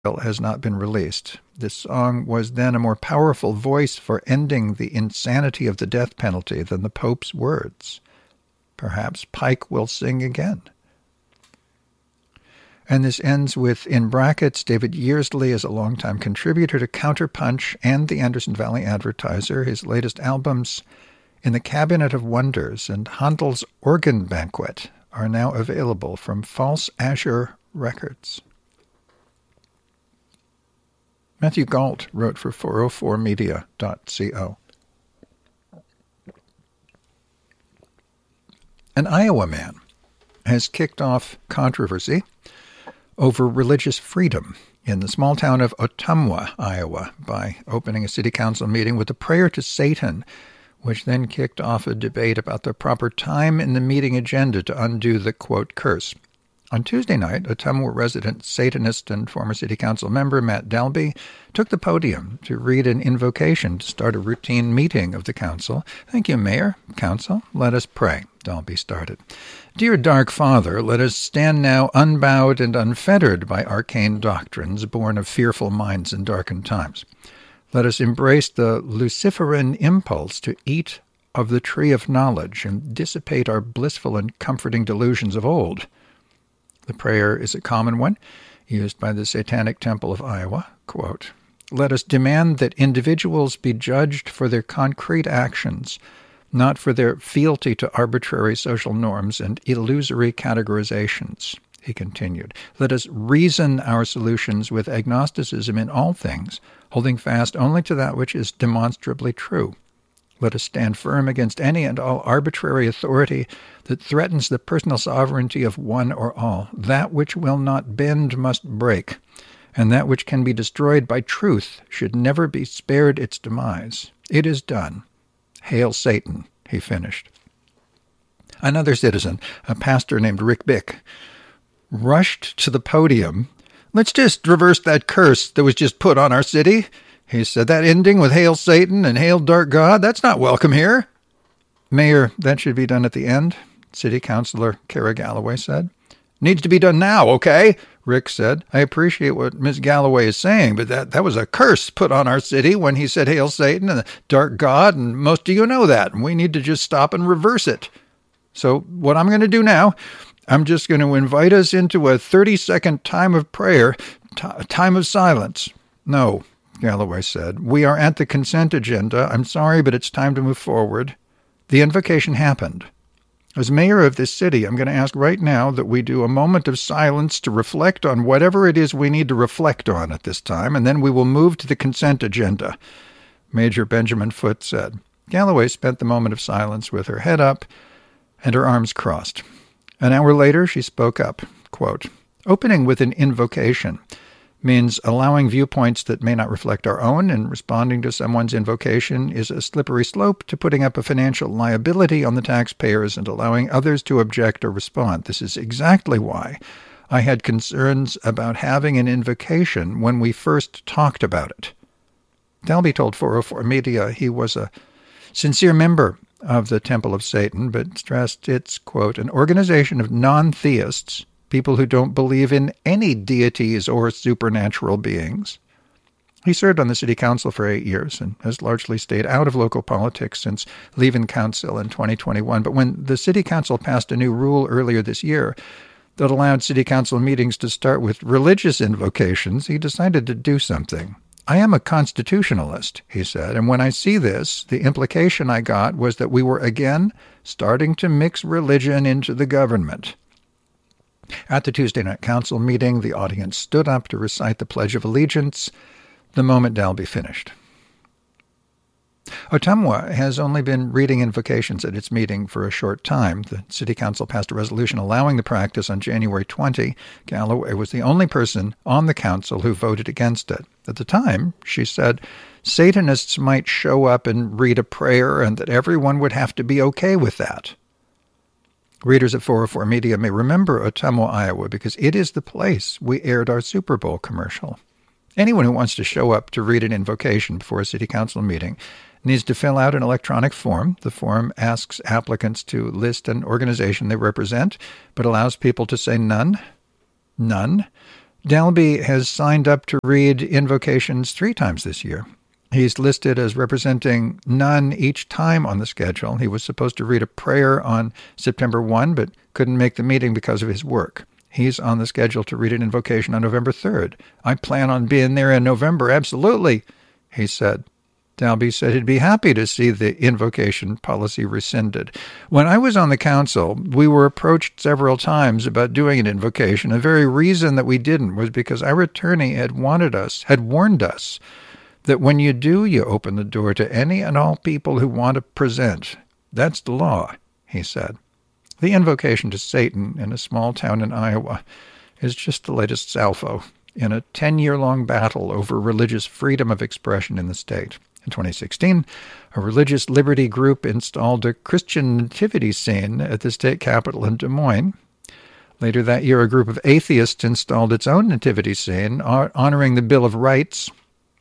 has not been released. This song was then a more powerful voice for ending the insanity of the death penalty than the Pope's words. Perhaps Pike will sing again. And this ends with, in brackets, David Yearsley is a longtime contributor to Counterpunch and the Anderson Valley Advertiser. His latest albums, In the Cabinet of Wonders and Handel's Organ Banquet, are now available from False Azure Records. Matthew Galt wrote for 404media.co. An Iowa man has kicked off controversy over religious freedom in the small town of Ottumwa, Iowa, by opening a city council meeting with a prayer to Satan, which then kicked off a debate about the proper time in the meeting agenda to undo the, quote, curse. On Tuesday night, Ottumwa resident Satanist and former city council member Matt Dalby took the podium to read an invocation to start a routine meeting of the council. Thank you, Mayor, Council. Let us pray. Dalby started. Dear Dark Father, let us stand now unbowed and unfettered by arcane doctrines born of fearful minds in darkened times. Let us embrace the Luciferan impulse to eat of the tree of knowledge and dissipate our blissful and comforting delusions of old. The prayer is a common one, used by the Satanic Temple of Iowa. Quote, let us demand that individuals be judged for their concrete actions, not for their fealty to arbitrary social norms and illusory categorizations. He continued, let us reason our solutions with agnosticism in all things, holding fast only to that which is demonstrably true. Let us stand firm against any and all arbitrary authority that threatens the personal sovereignty of one or all. That which will not bend must break, and that which can be destroyed by truth should never be spared its demise. It is done. Hail Satan, he finished. Another citizen, a pastor named Rick Bick, rushed to the podium. Let's just reverse that curse that was just put on our city. He said, that ending with Hail Satan and Hail Dark God, that's not welcome here. Mayor, that should be done at the end, City Councilor Kara Galloway said. Needs to be done now, okay? Rick said. I appreciate what Ms. Galloway is saying, but that was a curse put on our city when he said Hail Satan and the Dark God, and most of you know that, and we need to just stop and reverse it. So what I'm going to do now, I'm just going to invite us into a 30-second time of prayer, time of silence. No, Galloway said. We are at the consent agenda. I'm sorry, but it's time to move forward. The invocation happened. As mayor of this city, I'm going to ask right now that we do a moment of silence to reflect on whatever it is we need to reflect on at this time, and then we will move to the consent agenda, Major Benjamin Foote said. Galloway spent the moment of silence with her head up and her arms crossed. An hour later, she spoke up, quote, opening with an invocation means allowing viewpoints that may not reflect our own, and responding to someone's invocation is a slippery slope to putting up a financial liability on the taxpayers and allowing others to object or respond. This is exactly why I had concerns about having an invocation when we first talked about it. Dalby told 404 Media he was a sincere member of the Temple of Satan, but stressed it's, quote, an organization of non-theists, people who don't believe in any deities or supernatural beings. He served on the city council for 8 years and has largely stayed out of local politics since leaving council in 2021. But when the city council passed a new rule earlier this year that allowed city council meetings to start with religious invocations, he decided to do something. I am a constitutionalist, he said, and when I see this, the implication I got was that we were again starting to mix religion into the government. At the Tuesday night council meeting, the audience stood up to recite the Pledge of Allegiance the moment Dalby finished. Ottumwa has only been reading invocations at its meeting for a short time. The city council passed a resolution allowing the practice on January 20. Galloway was the only person on the council who voted against it. At the time, she said, Satanists might show up and read a prayer and that everyone would have to be okay with that. Readers of 404 Media may remember Ottumwa, Iowa, because it is the place we aired our Super Bowl commercial. Anyone who wants to show up to read an invocation before a city council meeting needs to fill out an electronic form. The form asks applicants to list an organization they represent, but allows people to say none, none, Dalby has signed up to read invocations 3 times this year. He's listed as representing none each time on the schedule. He was supposed to read a prayer on September 1, but couldn't make the meeting because of his work. He's on the schedule to read an invocation on November 3rd. I plan on being there in November, absolutely, he said. Dalby said he'd be happy to see the invocation policy rescinded. When I was on the council, we were approached several times about doing an invocation. The very reason that we didn't was because our attorney had warned us that when you do, you open the door to any and all people who want to present. That's the law, he said. The invocation to Satan in a small town in Iowa is just the latest salvo in a 10-year-long battle over religious freedom of expression in the state. In 2016, a religious liberty group installed a Christian nativity scene at the state capitol in Des Moines. Later that year, a group of atheists installed its own nativity scene, honoring the Bill of Rights.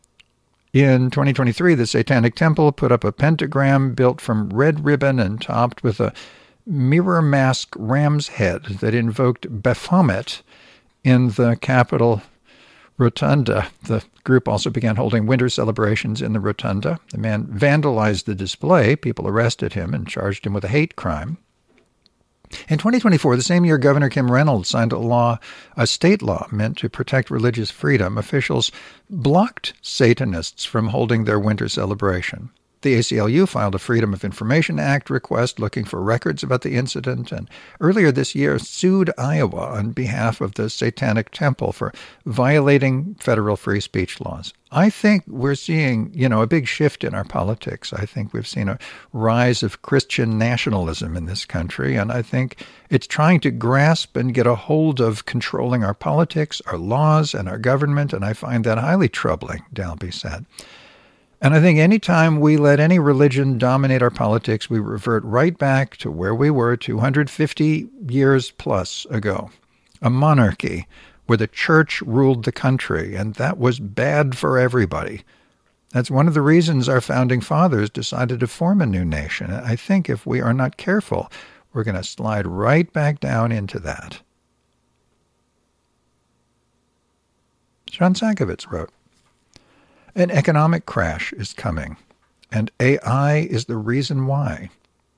In 2023, the Satanic Temple put up a pentagram built from red ribbon and topped with a mirror mask ram's head that invoked Baphomet in the Capitol Rotunda. The group also began holding winter celebrations in the Rotunda. The man vandalized the display. People arrested him and charged him with a hate crime. In 2024, the same year Governor Kim Reynolds signed a state law meant to protect religious freedom, officials blocked Satanists from holding their winter celebration. The ACLU filed a Freedom of Information Act request looking for records about the incident, and earlier this year sued Iowa on behalf of the Satanic Temple for violating federal free speech laws. I think we're seeing, a big shift in our politics. I think we've seen a rise of Christian nationalism in this country, and I think it's trying to grasp and get a hold of controlling our politics, our laws, and our government, and I find that highly troubling, Dalby said. And I think any time we let any religion dominate our politics, we revert right back to where we were 250 years plus ago, a monarchy where the church ruled the country, and that was bad for everybody. That's one of the reasons our founding fathers decided to form a new nation. I think if we are not careful, we're going to slide right back down into that. John Sankovitz wrote, "An economic crash is coming, and AI is the reason why.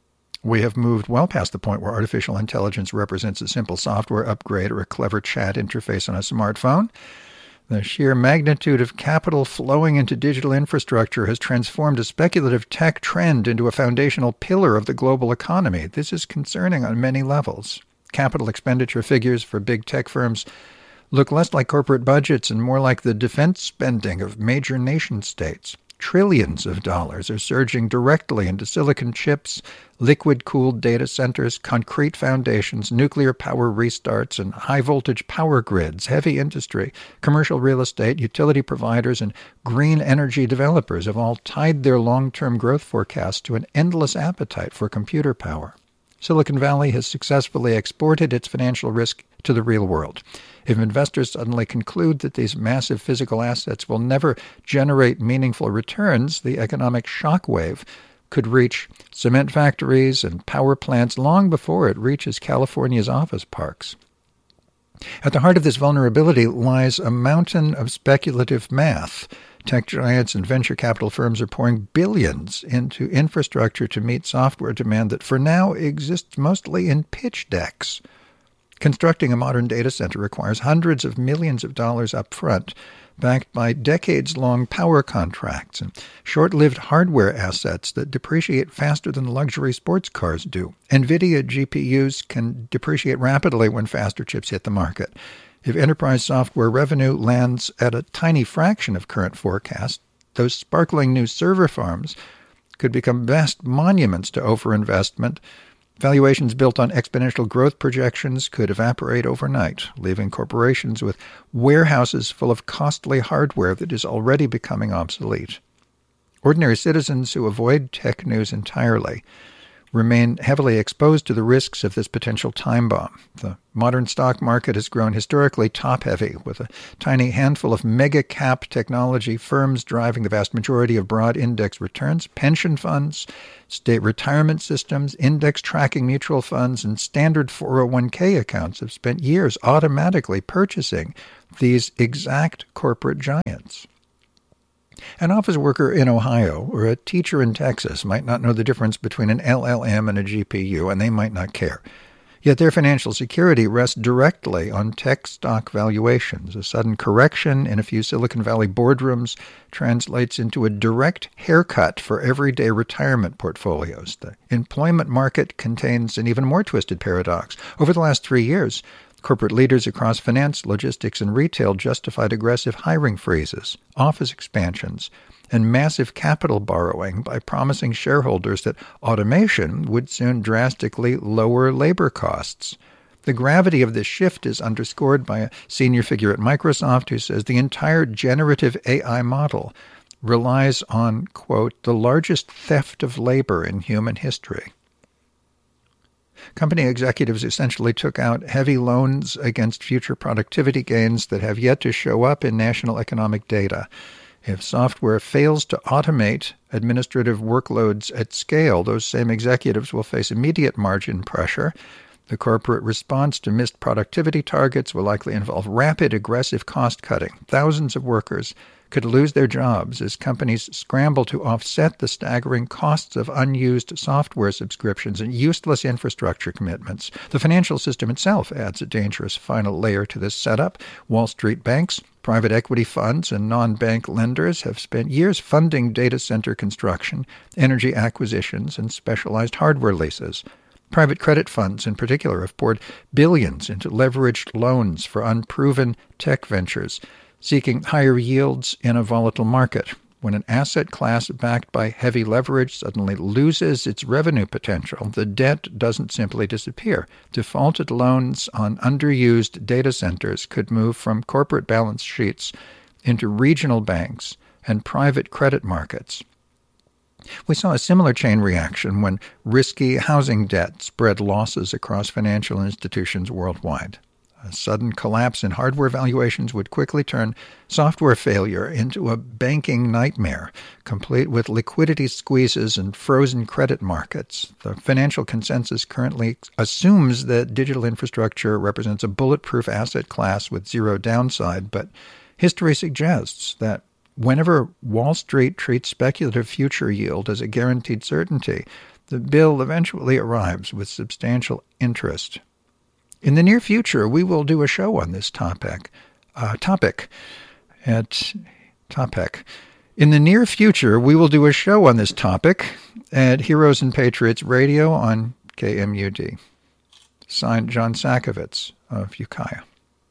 We have moved well past the point where artificial intelligence represents a simple software upgrade or a clever chat interface on a smartphone. The sheer magnitude of capital flowing into digital infrastructure has transformed a speculative tech trend into a foundational pillar of the global economy. This is concerning on many levels. Capital expenditure figures for big tech firms look less like corporate budgets and more like the defense spending of major nation-states. Trillions of dollars are surging directly into silicon chips, liquid-cooled data centers, concrete foundations, nuclear power restarts, and high-voltage power grids, heavy industry, commercial real estate, utility providers, and green energy developers have all tied their long-term growth forecasts to an endless appetite for computer power. Silicon Valley has successfully exported its financial risk to the real world. If investors suddenly conclude that these massive physical assets will never generate meaningful returns, the economic shockwave could reach cement factories and power plants long before it reaches California's office parks. At the heart of this vulnerability lies a mountain of speculative math. Tech giants and venture capital firms are pouring billions into infrastructure to meet software demand that for now exists mostly in pitch decks. Constructing a modern data center requires hundreds of millions of dollars up front, backed by decades-long power contracts and short-lived hardware assets that depreciate faster than luxury sports cars do. NVIDIA GPUs can depreciate rapidly when faster chips hit the market. If enterprise software revenue lands at a tiny fraction of current forecasts, those sparkling new server farms could become vast monuments to overinvestment. Valuations built on exponential growth projections could evaporate overnight, leaving corporations with warehouses full of costly hardware that is already becoming obsolete. Ordinary citizens who avoid tech news entirely remain heavily exposed to the risks of this potential time bomb. The modern stock market has grown historically top-heavy, with a tiny handful of mega-cap technology firms driving the vast majority of broad index returns. Pension funds, state retirement systems, index-tracking mutual funds, and standard 401k accounts have spent years automatically purchasing these exact corporate giants. An office worker in Ohio or a teacher in Texas might not know the difference between an LLM and a GPU, and they might not care. Yet their financial security rests directly on tech stock valuations. A sudden correction in a few Silicon Valley boardrooms translates into a direct haircut for everyday retirement portfolios. The employment market contains an even more twisted paradox. Over the last 3 years, corporate leaders across finance, logistics, and retail justified aggressive hiring freezes, office expansions, and massive capital borrowing by promising shareholders that automation would soon drastically lower labor costs. The gravity of this shift is underscored by a senior figure at Microsoft who says the entire generative AI model relies on, quote, the largest theft of labor in human history. Company executives essentially took out heavy loans against future productivity gains that have yet to show up in national economic data. If software fails to automate administrative workloads at scale, those same executives will face immediate margin pressure. The corporate response to missed productivity targets will likely involve rapid, aggressive cost-cutting. Thousands of workers could lose their jobs as companies scramble to offset the staggering costs of unused software subscriptions and useless infrastructure commitments. The financial system itself adds a dangerous final layer to this setup. Wall Street banks, private equity funds, and non-bank lenders have spent years funding data center construction, energy acquisitions, and specialized hardware leases. Private credit funds, in particular, have poured billions into leveraged loans for unproven tech ventures, seeking higher yields in a volatile market. When an asset class backed by heavy leverage suddenly loses its revenue potential, the debt doesn't simply disappear. Defaulted loans on underused data centers could move from corporate balance sheets into regional banks and private credit markets. We saw a similar chain reaction when risky housing debt spread losses across financial institutions worldwide. A sudden collapse in hardware valuations would quickly turn software failure into a banking nightmare, complete with liquidity squeezes and frozen credit markets. The financial consensus currently assumes that digital infrastructure represents a bulletproof asset class with zero downside, but history suggests that whenever Wall Street treats speculative future yield as a guaranteed certainty, the bill eventually arrives with substantial interest. In the near future, we will do a show on this topic. In the near future, we will do a show on this topic at Heroes and Patriots Radio on KMUD. Signed, John Sakovitz of Ukiah.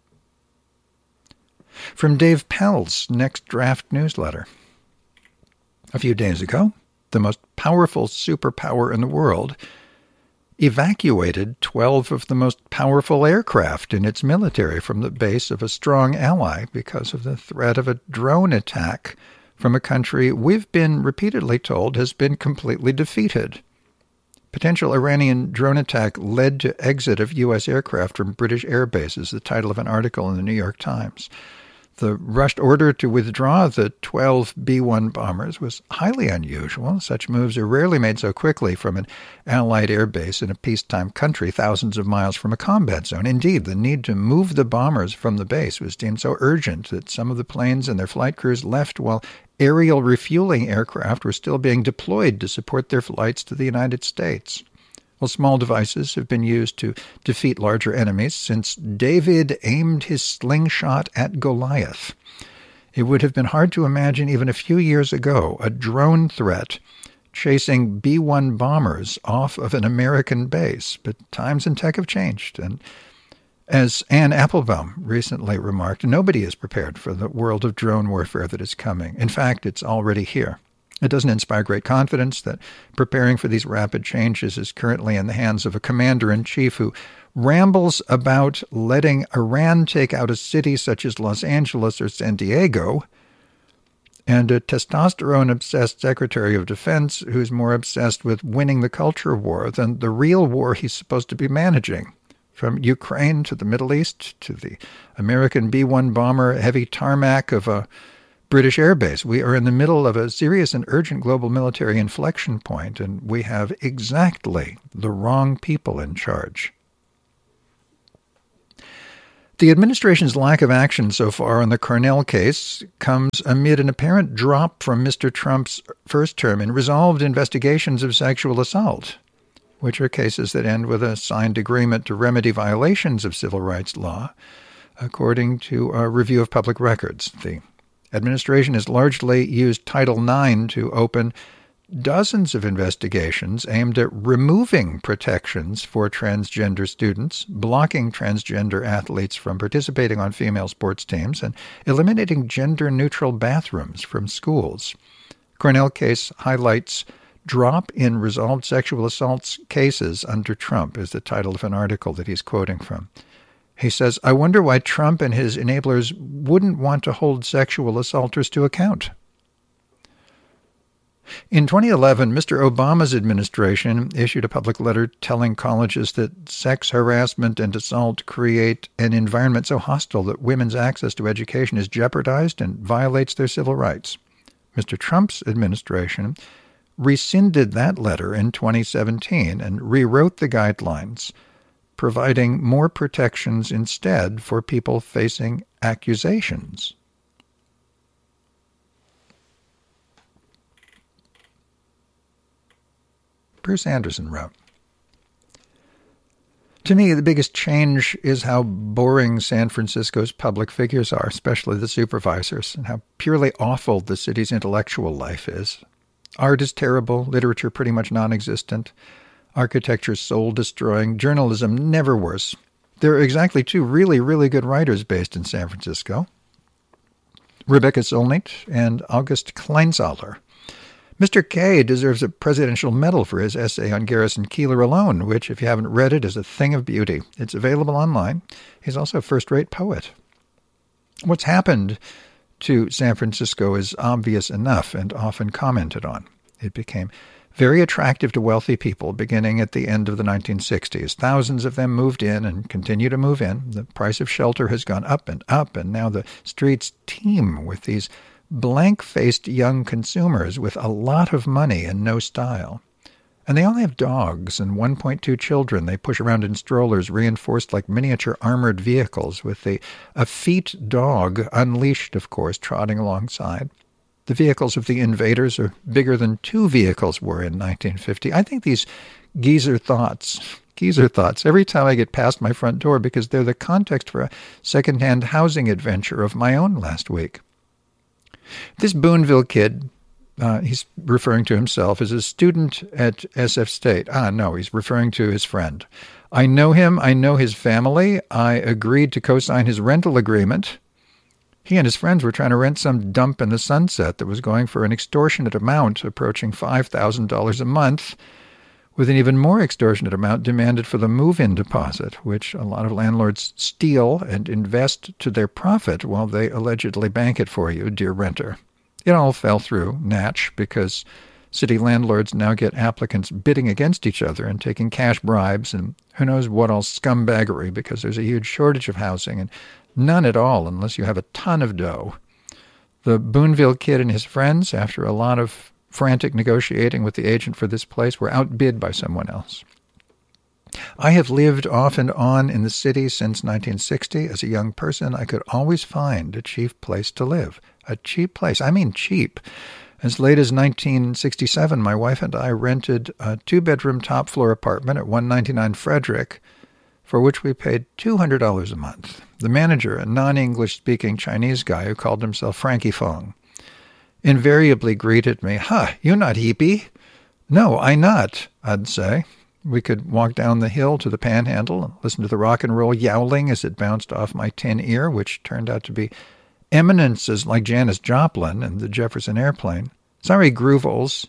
From Dave Pell's Next Draft newsletter. A few days ago, the most powerful superpower in the world evacuated 12 of the most powerful aircraft in its military from the base of a strong ally because of the threat of a drone attack from a country we've been repeatedly told has been completely defeated. Potential Iranian drone attack led to exit of U.S. aircraft from British air bases, the title of an article in the New York Times. The rushed order to withdraw the 12 B-1 bombers was highly unusual. Such moves are rarely made so quickly from an Allied air base in a peacetime country thousands of miles from a combat zone. Indeed, the need to move the bombers from the base was deemed so urgent that some of the planes and their flight crews left while aerial refueling aircraft were still being deployed to support their flights to the United States. Well, small devices have been used to defeat larger enemies since David aimed his slingshot at Goliath. It would have been hard to imagine even a few years ago a drone threat chasing B-1 bombers off of an American base, but times and tech have changed, and as Anne Applebaum recently remarked, nobody is prepared for the world of drone warfare that is coming. In fact, it's already here. It doesn't inspire great confidence that preparing for these rapid changes is currently in the hands of a commander-in-chief who rambles about letting Iran take out a city such as Los Angeles or San Diego, and a testosterone-obsessed Secretary of Defense who's more obsessed with winning the culture war than the real war he's supposed to be managing. From Ukraine to the Middle East to the American B-1 bomber heavy tarmac of a British Air Base. We are in the middle of a serious and urgent global military inflection point, and we have exactly the wrong people in charge. The administration's lack of action so far on the Cornell case comes amid an apparent drop from Mr. Trump's first term in resolved investigations of sexual assault, which are cases that end with a signed agreement to remedy violations of civil rights law, according to a review of public records. The administration has largely used Title IX to open dozens of investigations aimed at removing protections for transgender students, blocking transgender athletes from participating on female sports teams, and eliminating gender-neutral bathrooms from schools. Cornell case highlights drop in resolved sexual assaults cases under Trump is the title of an article that he's quoting from. He says, I wonder why Trump and his enablers wouldn't want to hold sexual assaulters to account. In 2011, Mr. Obama's administration issued a public letter telling colleges that sex harassment and assault create an environment so hostile that women's access to education is jeopardized and violates their civil rights. Mr. Trump's administration rescinded that letter in 2017 and rewrote the guidelines, providing more protections instead for people facing accusations. Bruce Anderson wrote, to me, the biggest change is how boring San Francisco's public figures are, especially the supervisors, and how purely awful the city's intellectual life is. Art is terrible, literature pretty much non-existent, architecture soul-destroying, journalism never worse. There are exactly two really, really good writers based in San Francisco, Rebecca Solnit and August Kleinzahler. Mr. K deserves a presidential medal for his essay on Garrison Keillor alone, which, if you haven't read it, is a thing of beauty. It's available online. He's also a first-rate poet. What's happened to San Francisco is obvious enough and often commented on. It became very attractive to wealthy people beginning at the end of the 1960s. Thousands of them moved in and continue to move in. The price of shelter has gone up, and now the streets teem with these blank-faced young consumers with a lot of money and no style. And they all have dogs and 1.2 children they push around in strollers reinforced like miniature armored vehicles with a effete dog, unleashed, of course, trotting alongside. The vehicles of the invaders are bigger than two vehicles were in 1950. I think these geezer thoughts, every time I get past my front door because they're the context for a second-hand housing adventure of my own last week. This Boonville kid, he's referring to himself as a student at SF State. No, he's referring to his friend. I know him. I know his family. I agreed to co-sign his rental agreement. He and his friends were trying to rent some dump in the Sunset that was going for an extortionate amount approaching $5,000 a month, with an even more extortionate amount demanded for the move-in deposit, which a lot of landlords steal and invest to their profit while they allegedly bank it for you, dear renter. It all fell through, natch, because city landlords now get applicants bidding against each other and taking cash bribes and who knows what all scumbaggery because there's a huge shortage of housing and none at all unless you have a ton of dough. The Boonville kid and his friends, after a lot of frantic negotiating with the agent for this place, were outbid by someone else. I have lived off and on in the city since 1960. As a young person, I could always find a cheap place to live. A cheap place. I mean cheap. As late as 1967, my wife and I rented a two-bedroom top-floor apartment at 199 Frederick, for which we paid $200 a month. The manager, a non-English-speaking Chinese guy who called himself Frankie Fong, invariably greeted me, you not hippie? No, I not, I'd say. We could walk down the hill to the Panhandle and listen to the rock and roll yowling as it bounced off my tin ear, which turned out to be eminences like Janis Joplin and the Jefferson Airplane. Sorry, Groovos.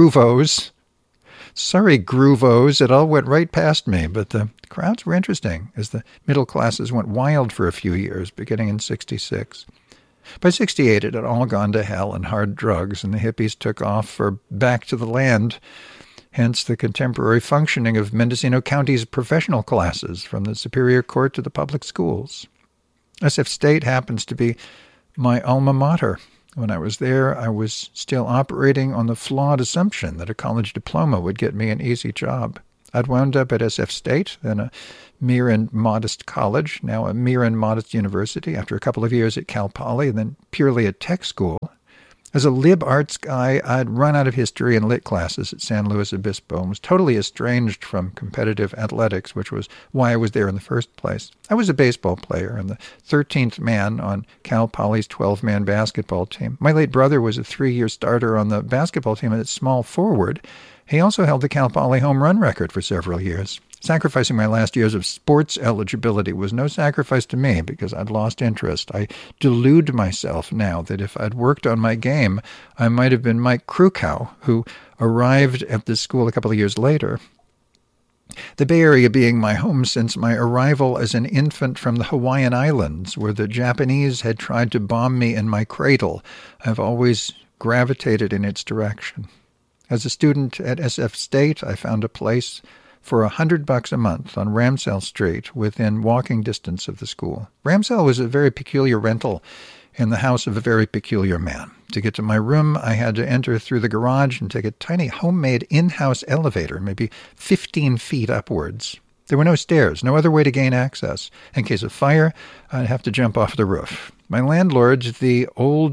Sorry, Groovos. It all went right past me, but the crowds were interesting as the middle classes went wild for a few years, beginning in 66. By 68, it had all gone to hell and hard drugs, and the hippies took off for back to the land, hence the contemporary functioning of Mendocino County's professional classes, from the Superior Court to the public schools. SF State happens to be my alma mater. When I was there, I was still operating on the flawed assumption that a college diploma would get me an easy job. I'd wound up at SF State, then a mere and modest college, now a mere and modest university, after a couple of years at Cal Poly, and then purely a tech school. As a lib arts guy, I'd run out of history and lit classes at San Luis Obispo and was totally estranged from competitive athletics, which was why I was there in the first place. I was a baseball player and the 13th man on Cal Poly's 12-man basketball team. My late brother was a 3-year starter on the basketball team at small forward. He also held the Cal Poly home run record for several years. Sacrificing my last years of sports eligibility was no sacrifice to me because I'd lost interest. I delude myself now that if I'd worked on my game, I might have been Mike Krukow, who arrived at the school a couple of years later. The Bay Area being my home since my arrival as an infant from the Hawaiian Islands, where the Japanese had tried to bomb me in my cradle, I've always gravitated in its direction. As a student at SF State, I found a place for $100 a month on Ramsell Street within walking distance of the school. Ramsell was a very peculiar rental in the house of a very peculiar man. To get to my room, I had to enter through the garage and take a tiny homemade in-house elevator, maybe 15 feet upwards. There were no stairs, no other way to gain access. In case of fire, I'd have to jump off the roof. My landlord, the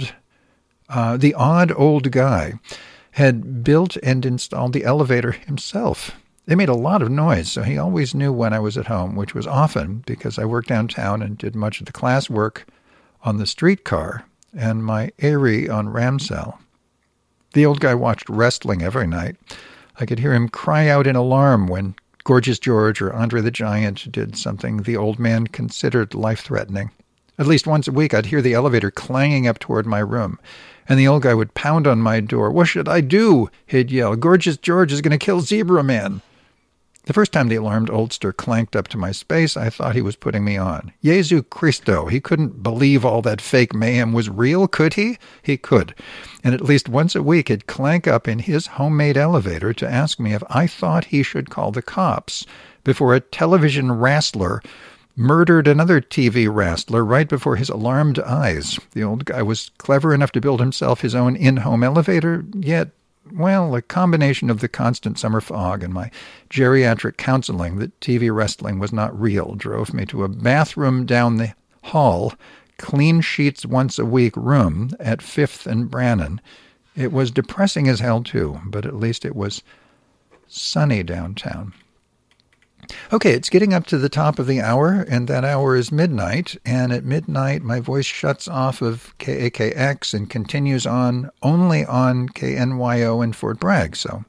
odd old guy, had built and installed the elevator himself. They made a lot of noise, so he always knew when I was at home, which was often because I worked downtown and did much of the class work on the streetcar and my eyrie on Ramsell. The old guy watched wrestling every night. I could hear him cry out in alarm when Gorgeous George or Andre the Giant did something the old man considered life-threatening. At least once a week, I'd hear the elevator clanging up toward my room, and the old guy would pound on my door. "What should I do?" he'd yell. "Gorgeous George is going to kill Zebra Man." The first time the alarmed oldster clanked up to my space, I thought he was putting me on. Jesu Christo, he couldn't believe all that fake mayhem was real, could he? He could. And at least once a week he'd clank up in his homemade elevator to ask me if I thought he should call the cops before a television wrestler murdered another TV wrestler right before his alarmed eyes. The old guy was clever enough to build himself his own in-home elevator, yet a combination of the constant summer fog and my geriatric counseling that TV wrestling was not real drove me to a bathroom down the hall, clean sheets once a week room at 5th and Brannan. It was depressing as hell, too, but at least it was sunny downtown. Okay, it's getting up to the top of the hour, and that hour is midnight. And at midnight, my voice shuts off of KAKX and continues on only on KNYO in Fort Bragg. So,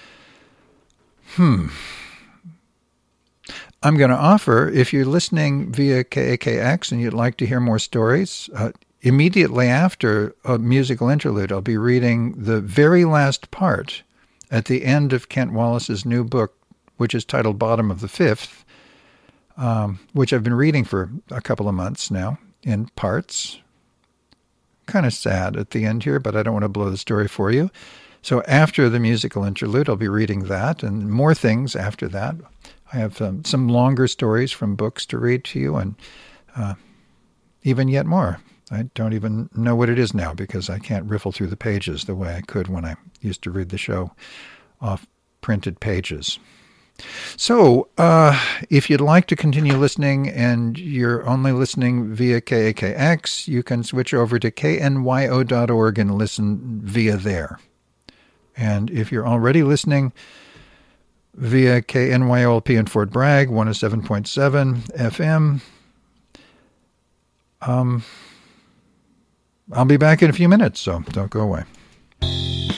I'm going to offer, if you're listening via KAKX and you'd like to hear more stories, immediately after a musical interlude, I'll be reading the very last part at the end of Kent Wallace's new book, which is titled Bottom of the Fifth, which I've been reading for a couple of months now in parts. Kind of sad at the end here, but I don't want to blow the story for you. So after the musical interlude, I'll be reading that and more things after that. I have some longer stories from books to read to you and even yet more. I don't even know what it is now because I can't riffle through the pages the way I could when I used to read the show off printed pages. So, if you'd like to continue listening and you're only listening via KAKX, you can switch over to knyo.org and listen via there. And if you're already listening via KNYOLP in Fort Bragg, 107.7 FM, I'll be back in a few minutes, so don't go away.